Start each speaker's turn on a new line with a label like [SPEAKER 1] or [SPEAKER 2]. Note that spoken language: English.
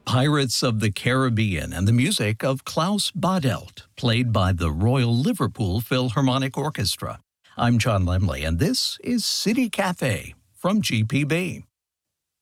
[SPEAKER 1] Pirates of the Caribbean and the music of Klaus Badelt, played by the Royal Liverpool Philharmonic Orchestra. I'm John Lemley, and this is City Cafe from GPB.